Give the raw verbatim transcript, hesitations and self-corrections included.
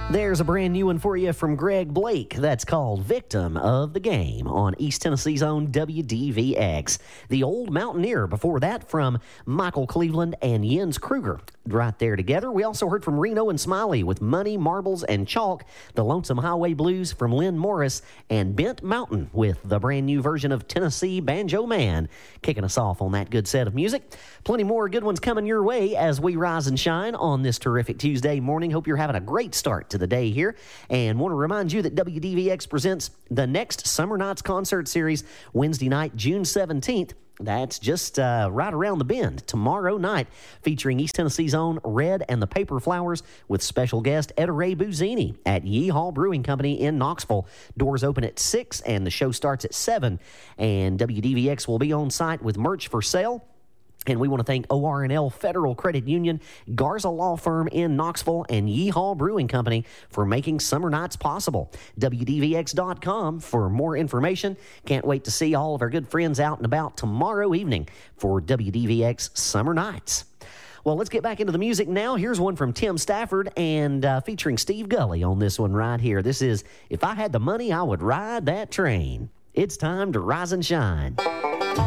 There's a brand new one for you from Greg Blake that's called Victim of the Game on East Tennessee's own W D V X. The Old Mountaineer before that from Michael Cleveland and Jens Kruger right there together. We also heard from Reno and Smiley with Money, Marbles, and Chalk. The Lonesome Highway Blues from Lynn Morris and Bent Mountain with the brand new version of Tennessee Banjo Man kicking us off on that good set of music. Plenty more good ones coming your way as we rise and shine on this terrific Tuesday morning. Hope you're having a great start to the day here, and want to remind you that W D V X presents the next Summer Nights concert series Wednesday night, June seventeenth. That's just uh, right around the bend tomorrow night, featuring East Tennessee's own Red and the Paper Flowers with special guest Etta Ray Buzzini at Yeehaw Brewing Company in Knoxville. Doors open at six and the show starts at seven, and W D V X will be on site with merch for sale. And we want to thank O R N L Federal Credit Union, Garza Law Firm in Knoxville, and Yeehaw Brewing Company for making Summer Nights possible. W D V X dot com for more information. Can't wait to see all of our good friends out and about tomorrow evening for W D V X Summer Nights. Well, let's get back into the music now. Here's one from Tim Stafford and uh, featuring Steve Gully on this one right here. This is If I Had the Money, I Would Ride That Train. It's time to rise and shine.